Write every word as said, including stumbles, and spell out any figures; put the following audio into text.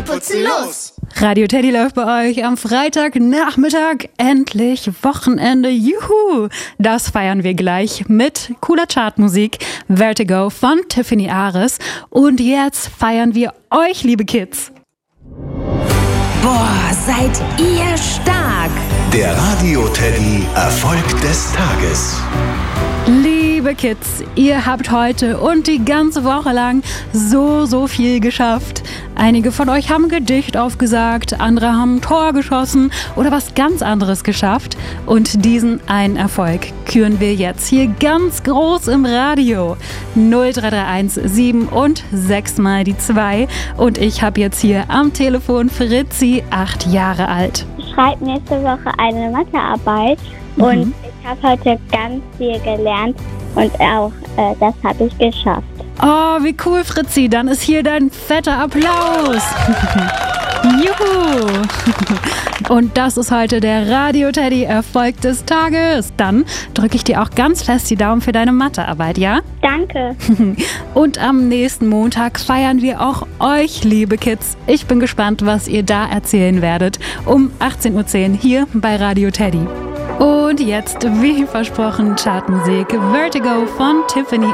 putzen los! Radio Teddy läuft bei euch am Freitagnachmittag. Endlich Wochenende. Juhu! Das feiern wir gleich mit cooler Chartmusik. Vertigo von Tiffany Ares. Und jetzt feiern wir euch, liebe Kids. Boah, seid ihr stark! Der Radio Teddy Erfolg des Tages. Liebe Kids, ihr habt heute und die ganze Woche lang so, so viel geschafft. Einige von euch haben ein Gedicht aufgesagt, andere haben ein Tor geschossen oder was ganz anderes geschafft. Und diesen einen Erfolg küren wir jetzt hier ganz groß im Radio. null drei drei eins sieben und sechs mal die zwei. Und ich habe jetzt hier am Telefon Fritzi, acht Jahre alt. Ich schreibe nächste Woche eine Mathearbeit mhm. und ich habe heute ganz viel gelernt und auch äh, das habe ich geschafft. Oh, wie cool, Fritzi. Dann ist hier dein fetter Applaus. Juhu. Und das ist heute der Radio Teddy Erfolg des Tages. Dann drücke ich dir auch ganz fest die Daumen für deine Mathearbeit, ja? Danke. Und am nächsten Montag feiern wir auch euch, liebe Kids. Ich bin gespannt, was ihr da erzählen werdet. Um achtzehn Uhr zehn hier bei Radio Teddy. Und jetzt, wie versprochen, Chartmusik Vertigo von Tiffany